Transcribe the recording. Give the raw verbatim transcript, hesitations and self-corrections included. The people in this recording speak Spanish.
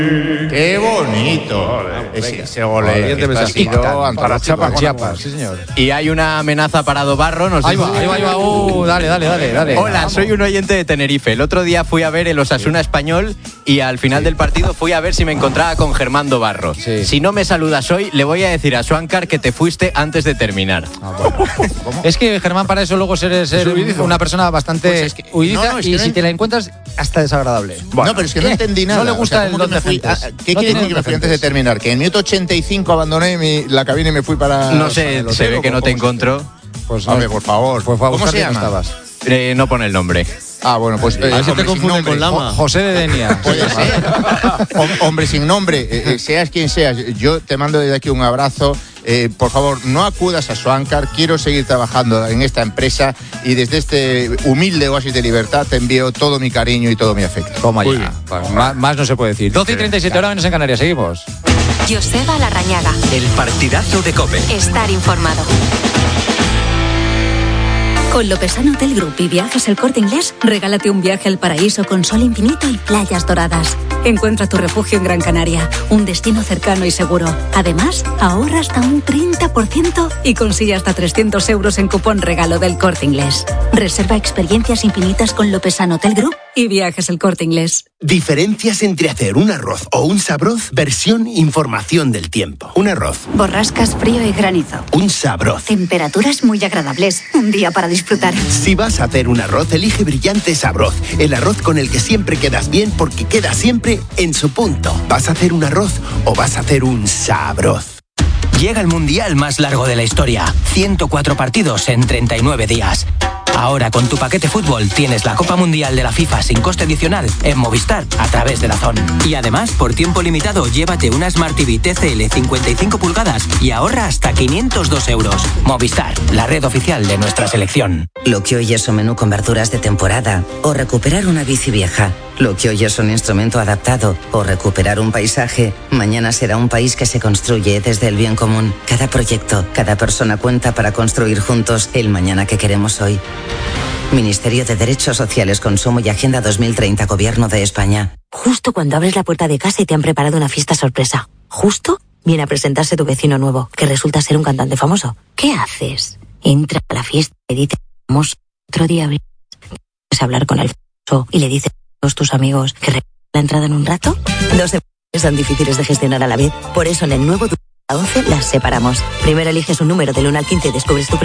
¡Qué bonito! Ese, ese ole que está sido para Chiapas, Chiapas, sí señor. Y hay una amenaza para Dobarro. No sé ahí va, si... ahí va, ahí va. Uh, dale, dale, dale, dale. Hola, Vamos. soy un oyente de Tenerife. El otro día fui a ver el Osasuna Español y al final sí. del partido fui a ver si me encontraba con Germán Dobarro. Sí. Si no me saludas hoy, le voy a decir a Suancar que te fuiste antes de terminar. Ah, bueno. Es que Germán para eso luego ser, ser una persona bastante pues es que, huidiza no, no, es que y no si en... te la encuentras hasta desagradable. Bueno, no, pero es que no entendí nada. No le gusta o sea, el don de fui, a, ¿Qué no quiere decir que me fui antes de terminar? ¿Que en el minuto ochenta y cinco abandoné mi, la cabina y me fui para... No sé, se ve que no te encontró. Pues hombre, por favor. Por favor, ¿Cómo se llama? Estabas? Eh, no pone el nombre. Ah, bueno, pues... Eh, a ver si te confunden con Lama. José de Denia. Puede ser. Hombre sin nombre, eh, seas quien seas, yo te mando desde aquí un abrazo. Eh, por favor, no acudas a Suancar. Quiero seguir trabajando en esta empresa y desde este humilde oasis de libertad te envío todo mi cariño y todo mi afecto. Toma ya. Pues, más, más no se puede decir. doce y treinta y siete horas menos en Canarias. Seguimos. Joseba Larrañaga. El partidazo de COPE. Estar informado. Con Lopesano Hotel Group y Viajes El Corte Inglés, regálate un viaje al paraíso con sol infinito y playas doradas. Encuentra tu refugio en Gran Canaria, un destino cercano y seguro. Además, ahorra hasta un treinta por ciento y consigue hasta trescientos euros en cupón regalo del Corte Inglés. Reserva experiencias infinitas con Lopesano Hotel Group y Viajes El Corte Inglés. Diferencias entre hacer un arroz o un sabroz, versión información del tiempo. Un arroz. Borrascas, frío y granizo. Un sabroz. Temperaturas muy agradables. Un día para disfrutar. Si vas a hacer un arroz, elige Brillante Sabroz. El arroz con el que siempre quedas bien porque queda siempre en su punto. ¿Vas a hacer un arroz o vas a hacer un sabroz? Llega el mundial más largo de la historia. ciento cuatro partidos en treinta y nueve días. Ahora con tu paquete fútbol tienes la Copa Mundial de la FIFA sin coste adicional en Movistar a través de DAZN. Y además, por tiempo limitado, llévate una Smart T V T C L cincuenta y cinco pulgadas y ahorra hasta quinientos dos euros. Movistar, la red oficial de nuestra selección. Lo que hoy es un menú con verduras de temporada o recuperar una bici vieja. Lo que hoy es un instrumento adaptado o recuperar un paisaje, mañana será un país que se construye desde el bien común. Cada proyecto, cada persona cuenta para construir juntos el mañana que queremos hoy. Ministerio de Derechos Sociales, Consumo y Agenda dos mil treinta, Gobierno de España. Justo cuando abres la puerta de casa y te han preparado una fiesta sorpresa. Justo viene a presentarse tu vecino nuevo, que resulta ser un cantante famoso. ¿Qué haces? Entra a la fiesta y dices, vamos, otro día puedes hablar con el famoso y le dices a todos tus amigos que regalen la entrada en un rato. Dos emociones son difíciles de gestionar a la vez. Por eso en el nuevo once las separamos. Primero eliges un número del uno al quince y descubres tu